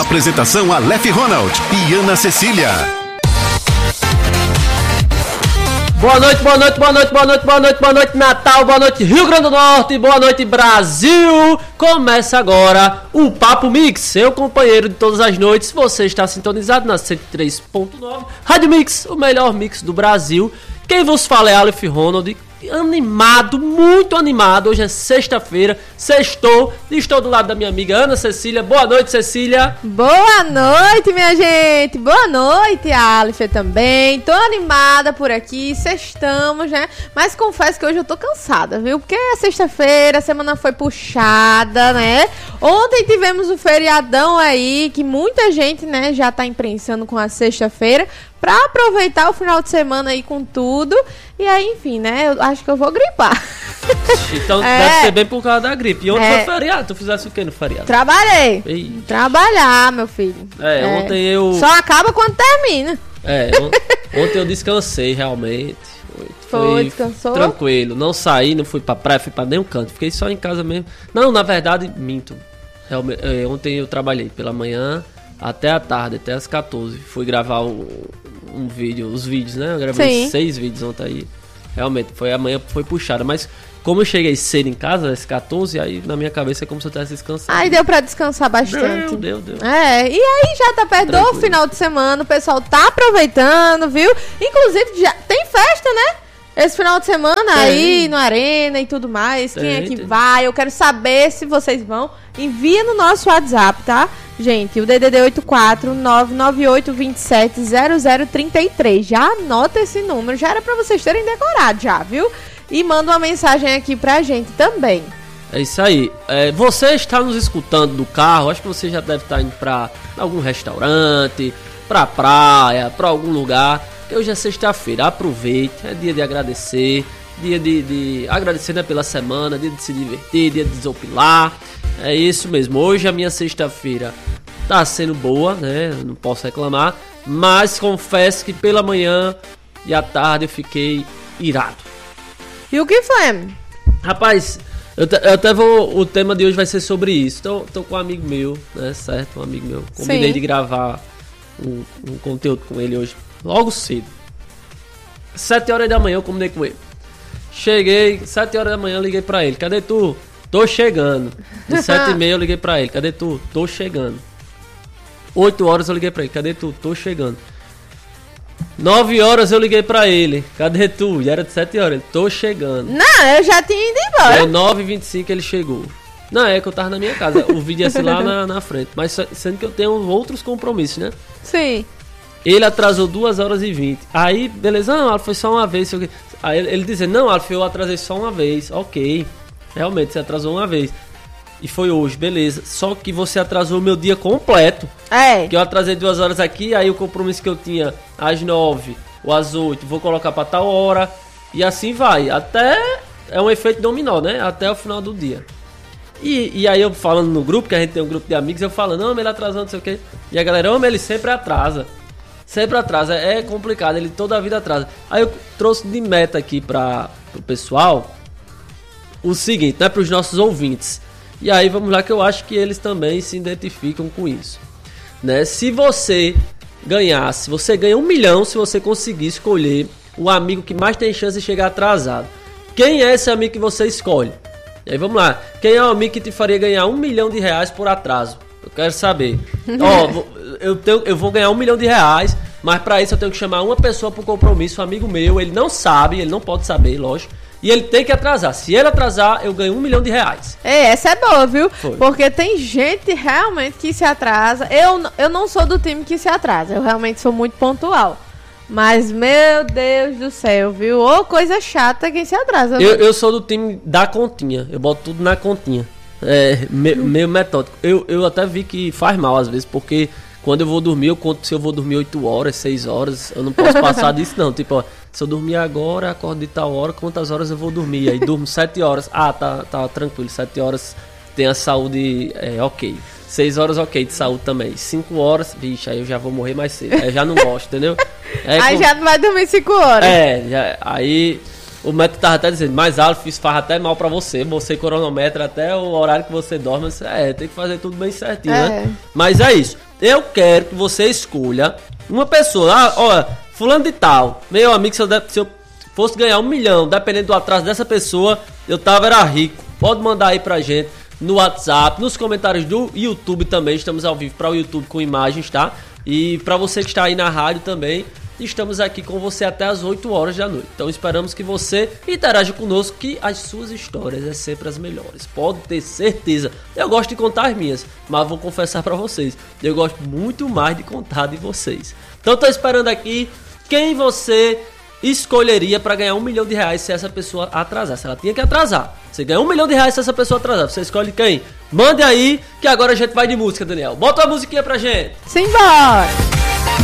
Apresentação Aleph Ronald e Ana Cecília. Boa noite, boa noite, boa noite, boa noite, boa noite, boa noite, Natal, boa noite, Rio Grande do Norte, boa noite, Brasil. Começa agora o Papo Mix, seu companheiro de todas as noites. Você está sintonizado na 103.9 Rádio Mix, o melhor mix do Brasil. Quem vos fala é Aleph Ronald, animado, muito animado. Hoje é sexta-feira, sextou, e estou do lado da minha amiga Ana Cecília. Boa noite, Cecília. Boa noite, minha gente. Boa noite, Aleph também. Tô animada por aqui, sextamos, né? Mas confesso que hoje eu tô cansada, viu? Porque é sexta-feira, a semana foi puxada, né? Ontem tivemos um feriadão aí, que muita gente, né, já tá imprensando com a sexta-feira, pra aproveitar o final de semana aí com tudo. E aí, enfim, né? Eu acho que eu vou gripar. Então deve ser bem por causa da gripe. E ontem foi feriado. Tu fizesse o que no feriado? Trabalhei. Eita. Trabalhar, meu filho. Ontem eu... Só acaba quando termina. Ontem eu descansei realmente. Foi, descansou? Tranquilo. Não saí, não fui pra praia, fui pra nenhum canto. Fiquei só em casa mesmo. Não, na verdade, minto. Realmente, ontem eu trabalhei pela manhã até a tarde, até as 14. Fui gravar um vídeo, os vídeos, né? Eu gravei 6 vídeos ontem aí. Realmente, a manhã foi puxada. Mas como eu cheguei cedo em casa, às 14, aí na minha cabeça é como se eu tivesse descansado. Aí deu pra descansar bastante. Deu. E aí já tá perto do final de semana, o pessoal tá aproveitando, viu? Inclusive, já tem festa, né? Esse final de semana aí no Arena e tudo mais. Quem é que vai? Eu quero saber se vocês vão. Envia no nosso WhatsApp, tá? Gente, o DDD 84998270033. Já anota esse número. Já era pra vocês terem decorado já, viu? E manda uma mensagem aqui pra gente também. É isso aí. Você está nos escutando do carro. Acho que você já deve estar indo pra algum restaurante, pra praia, pra algum lugar. Hoje é sexta-feira, aproveite, é dia de agradecer, dia de agradecer, né, pela semana, dia de se divertir, dia de desopilar, é isso mesmo. Hoje a minha sexta-feira tá sendo boa, né, não posso reclamar, mas confesso que pela manhã e à tarde eu fiquei irado. E o que foi? Rapaz, eu até vou, o tema de hoje vai ser sobre isso, tô com um amigo meu, né, certo, um amigo meu, combinei de gravar um conteúdo com ele hoje. Logo cedo, 7 horas da manhã eu combinei com ele. Cheguei, 7 horas da manhã eu liguei pra ele. Cadê tu? Tô chegando. De 7h30 eu liguei pra ele. Cadê tu? Tô chegando. 8 horas eu liguei pra ele. Cadê tu? Tô chegando. 9 horas eu liguei pra ele. Cadê tu? E era de 7 horas. Ele, tô chegando. Não, eu já tinha ido embora. É 9h25 ele chegou. Não, é que eu tava na minha casa. O vídeo ia ser lá na frente. Mas sendo que eu tenho outros compromissos, né? Sim. Ele atrasou 2h20. Aí, beleza, não, Alf, foi só uma vez. Aí ele dizendo, não, Alf, eu atrasei só uma vez. Ok, realmente, você atrasou uma vez. E foi hoje, beleza. Só que você atrasou o meu dia completo. Que eu atrasei 2 horas aqui, aí o compromisso que eu tinha às 9 ou às 8, vou colocar pra tal hora. E assim vai. Até, é um efeito dominó, né? Até o final do dia. E aí eu falando no grupo, que a gente tem um grupo de amigos, eu falando, não, mas ele atrasando, não sei o quê. E a galera, ele sempre atrasa. Sempre atrasa, é complicado, ele toda a vida atrasa. Aí eu trouxe de meta aqui pro pessoal o seguinte, né, pros nossos ouvintes. E aí vamos lá, que eu acho que eles também se identificam com isso, né? Se você ganha 1 milhão se você conseguir escolher o amigo que mais tem chance de chegar atrasado. Quem é esse amigo que você escolhe? E aí vamos lá, quem é o amigo que te faria ganhar R$1 milhão por atraso? Eu quero saber. Eu vou ganhar R$1 milhão, mas pra isso eu tenho que chamar uma pessoa pro compromisso, um amigo meu, ele não sabe, ele não pode saber, lógico. E ele tem que atrasar. Se ele atrasar, eu ganho R$1 milhão. Essa é boa, viu? Foi. Porque tem gente realmente que se atrasa. Eu não sou do time que se atrasa, eu realmente sou muito pontual. Mas, meu Deus do céu, viu? Ô, coisa chata quem se atrasa. Eu sou do time da continha, eu boto tudo na continha. Meio metódico. Eu até vi que faz mal às vezes, porque quando eu vou dormir, eu conto se eu vou dormir 8 horas, 6 horas. Eu não posso passar disso, não. Tipo, ó, se eu dormir agora, acordo de tal hora, quantas horas eu vou dormir? Aí durmo 7 horas. Ah, tá tranquilo. 7 horas tem a saúde, ok. 6 horas, ok, de saúde também. 5 horas, vixe, aí eu já vou morrer mais cedo. Aí eu já não gosto, entendeu? Aí já não vai dormir 5 horas. Aí o médico tava até dizendo, mas Aleph, isso faz até mal pra você. Você cronometra até o horário que você dorme. Tem que fazer tudo bem certinho, né? Mas é isso. eu quero que você escolha uma pessoa. Olha, fulano de tal, meu amigo, se eu fosse ganhar 1 milhão, dependendo do atraso dessa pessoa, era rico. Pode mandar aí pra gente no WhatsApp, nos comentários do YouTube também. Estamos ao vivo para o YouTube com imagens, tá? E para você que está aí na rádio também, estamos aqui com você até as 8 horas da noite. Então esperamos que você interaja conosco, que as suas histórias é sempre as melhores. Pode ter certeza. Eu gosto de contar as minhas, mas vou confessar para vocês, eu gosto muito mais de contar de vocês. Então tô esperando aqui quem você escolheria para ganhar 1 milhão de reais se essa pessoa atrasasse. Ela tinha que atrasar. Você ganha 1 milhão de reais se essa pessoa atrasar. Você escolhe quem? Mande aí, que agora a gente vai de música, Daniel. Bota uma musiquinha pra gente. Simbora!